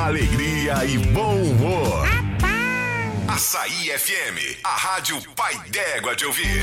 alegria e bom humor. Açaí FM, a rádio pai d'égua de ouvir.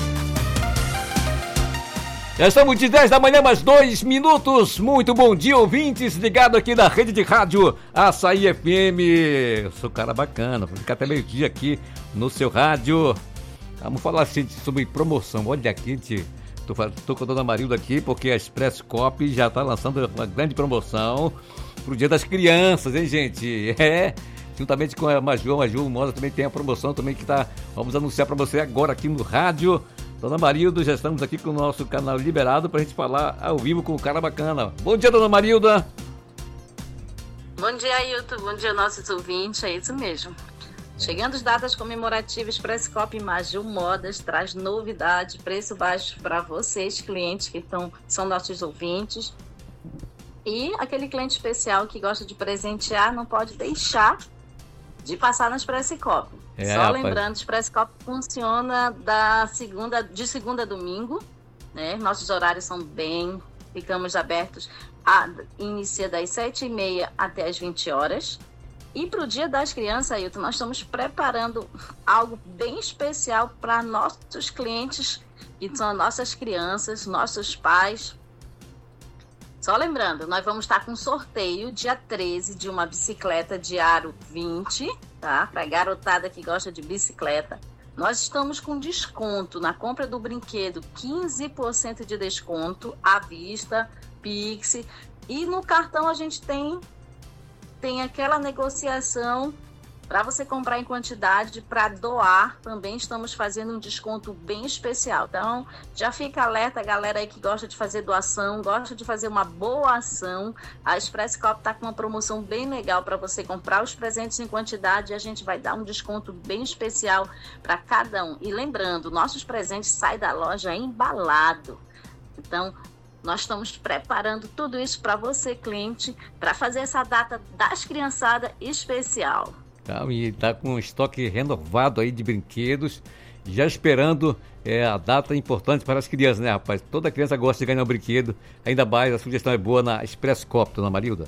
Já estamos de 10 da manhã, mais 2 minutos. Muito bom dia, ouvintes, ligado aqui na rede de rádio Açaí FM. Eu sou um cara bacana, vou ficar até meio-dia aqui no seu rádio. Vamos falar assim, sobre promoção. Olha aqui, tô com a dona Marilda aqui, porque a Expresso Cop já está lançando uma grande promoção pro Dia das Crianças, hein, gente? Juntamente com a Maju Moda também tem a promoção também que vamos anunciar para você agora aqui no rádio. Dona Marilda, já estamos aqui com o nosso canal liberado para a gente falar ao vivo com o cara bacana. Bom dia, dona Marilda. Bom dia, Ailton. Bom dia, nossos ouvintes. É isso mesmo. Chegando as datas comemorativas, Expresso Cop Maju Modas traz novidade, preço baixo para vocês, clientes que são nossos ouvintes. E aquele cliente especial que gosta de presentear não pode deixar de passar na Expresso Cop. Só lembrando, Expresso Cop funciona de segunda a domingo, né? Nossos horários ficamos abertos, inicia das 7h30 até as 20 horas. E para o Dia das Crianças, Ailton, nós estamos preparando algo bem especial para nossos clientes, que são nossas crianças, nossos pais. Só lembrando, nós vamos estar com um sorteio dia 13 de uma bicicleta de aro 20, tá? Para a garotada que gosta de bicicleta. Nós estamos com desconto na compra do brinquedo, 15% de desconto à vista, Pix. E no cartão a gente tem aquela negociação para você comprar em quantidade, para doar, também estamos fazendo um desconto bem especial. Então, já fica alerta, a galera aí que gosta de fazer doação, gosta de fazer uma boa ação. A Expresso Cop está com uma promoção bem legal para você comprar os presentes em quantidade e a gente vai dar um desconto bem especial para cada um. E lembrando, nossos presentes saem da loja embalado. Então, nós estamos preparando tudo isso para você, cliente, para fazer essa data das criançadas especial. E está com um estoque renovado aí de brinquedos, já esperando a data importante para as crianças, né, rapaz? Toda criança gosta de ganhar um brinquedo, ainda mais a sugestão é boa na Expresso Cop, dona Marilda.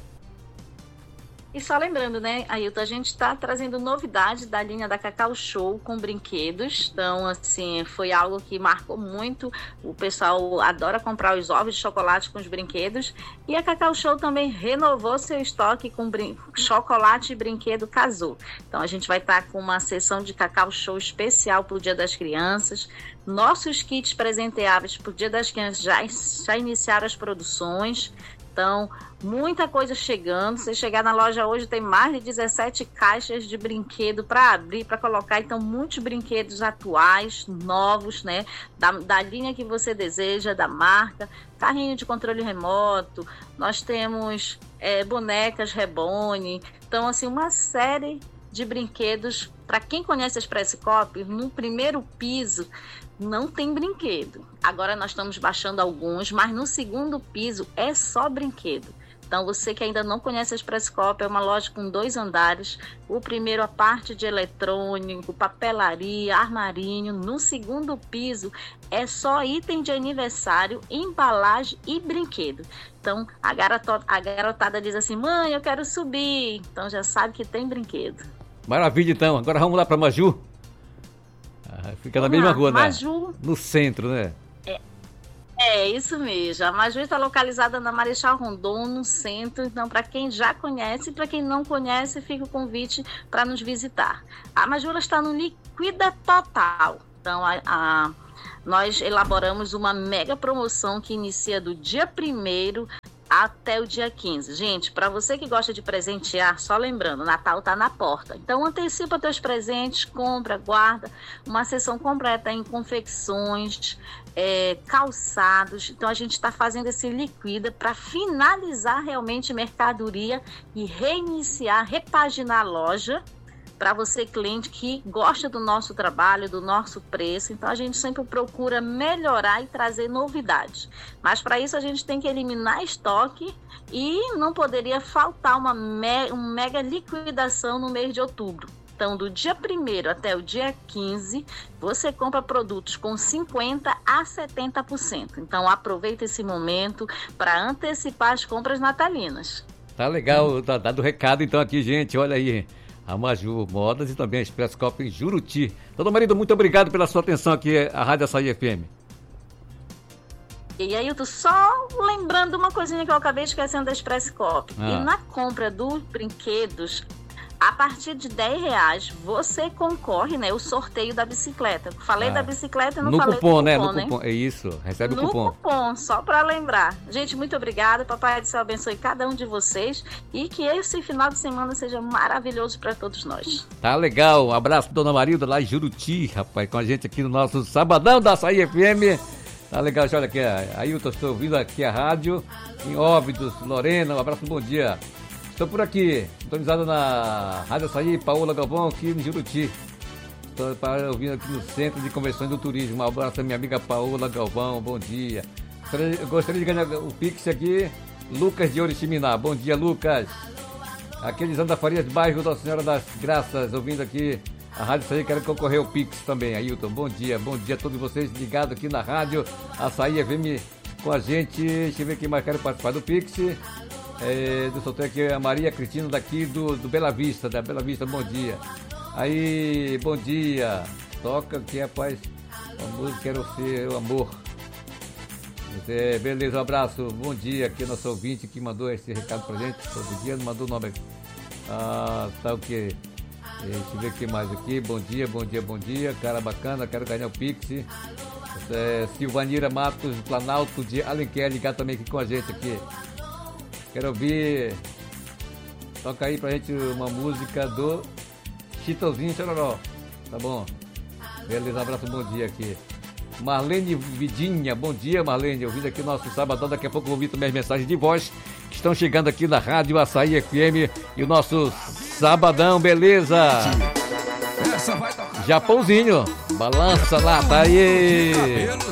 E só lembrando, né, Ailton, a gente está trazendo novidade da linha da Cacau Show com brinquedos. Então, assim, foi algo que marcou muito. O pessoal adora comprar os ovos de chocolate com os brinquedos. E a Cacau Show também renovou seu estoque com chocolate e brinquedo casou. Então, a gente vai estar com uma sessão de Cacau Show especial para o Dia das Crianças. Nossos kits presenteáveis para o Dia das Crianças já iniciaram as produções. Então, muita coisa chegando. Se chegar na loja hoje, tem mais de 17 caixas de brinquedo para abrir, para colocar. Então, muitos brinquedos atuais, novos, né? Da linha que você deseja, da marca. Carrinho de controle remoto. Nós temos bonecas Rebone. Então, assim, uma série de brinquedos. Para quem conhece a Expresso Cop, no primeiro piso não tem brinquedo. Agora nós estamos baixando alguns, mas no segundo piso é só brinquedo. Então, você que ainda não conhece a Expresso Cop, é uma loja com 2 andares. O primeiro, a parte de eletrônico, papelaria, armarinho. No segundo piso, é só item de aniversário, embalagem e brinquedo. Então, a garotada diz assim, mãe, eu quero subir. Então, já sabe que tem brinquedo. Maravilha, então. Agora vamos lá para Maju. Fica na mesma rua, Maju, né? No centro, né? É isso mesmo. A Maju está localizada na Marechal Rondon, no centro. Então, para quem já conhece e para quem não conhece, fica o convite para nos visitar. A Maju está no Liquida Total. Então, nós elaboramos uma mega promoção que inicia do dia 1º até o dia 15. Gente, para você que gosta de presentear, só lembrando, o Natal tá na porta. Então, antecipa teus presentes, compra, guarda. Uma seção completa em confecções, calçados. Então, a gente está fazendo esse liquida para finalizar realmente mercadoria e reiniciar, repaginar a loja para você, cliente, que gosta do nosso trabalho, do nosso preço. Então, a gente sempre procura melhorar e trazer novidades. Mas, para isso, a gente tem que eliminar estoque e não poderia faltar uma mega liquidação no mês de outubro. Então, do dia 1º até o dia 15, você compra produtos com 50% a 70%. Então, aproveita esse momento para antecipar as compras natalinas. Tá legal, tá dado o recado então aqui, gente, olha aí. A Maju Modas e também a Express Copa em Juruti. Dona Marido, muito obrigado pela sua atenção aqui, a Rádio Açaí FM. E aí, eu tô só lembrando uma coisinha que eu acabei esquecendo da Express Cop. E na compra dos brinquedos, a partir de R$10, você concorre, né? O sorteio da bicicleta. Falei da bicicleta e não falei cupom, do cupom, né? No cupom, é isso, recebe o cupom. No cupom, só para lembrar. Gente, muito obrigada. Papai do Céu abençoe cada um de vocês e que esse final de semana seja maravilhoso para todos nós. Tá legal. Um abraço, Dona Marilda, lá em Juruti, rapaz, com a gente aqui no nosso Sabadão da Açaí FM. Tá legal, olha aqui, Ailton, estou ouvindo aqui a rádio em Óbidos, Lorena, um abraço, bom dia. Estou por aqui, sintonizado na Rádio Açaí, Paola Galvão, aqui em Juruti. Estou ouvindo aqui no Centro de Convenções do Turismo. Um abraço à minha amiga Paola Galvão, bom dia. Eu gostaria de ganhar o Pix aqui, Lucas de Oriximiná. Bom dia, Lucas. Aqui Elisandra Farias, bairro Nossa Senhora das Graças, ouvindo aqui a Rádio Açaí, quero concorrer ao Pix também, Ailton. Bom dia a todos vocês ligados aqui na Rádio Açaí FM com a gente. Deixa eu ver quem mais quer participar do Pix. Do sorteio aqui a Maria Cristina daqui do Bela Vista, da Bela Vista, bom dia. Aí, bom dia. Toca aqui, rapaz, a música Quero Ser o Amor. Beleza, um abraço, bom dia aqui, nosso ouvinte que mandou esse recado pra gente, todo dia, não mandou o nome aqui. Tá o quê? Deixa eu ver o que mais aqui. Bom dia. Cara bacana, quero ganhar o Pix. Silvanira Matos, Planalto de Alenquer, ligado também aqui com a gente aqui. Quero ouvir. Toca aí pra gente uma música do Chitãozinho Chororó. Tá bom? Beleza, um abraço, bom dia aqui. Marlene Vidinha, bom dia, Marlene. Ouvindo aqui o nosso Sabadão, daqui a pouco eu vou ouvir também as mensagens de voz que estão chegando aqui na Rádio Açaí FM e o nosso Sabadão, beleza? Japãozinho, balança lá, tá aí.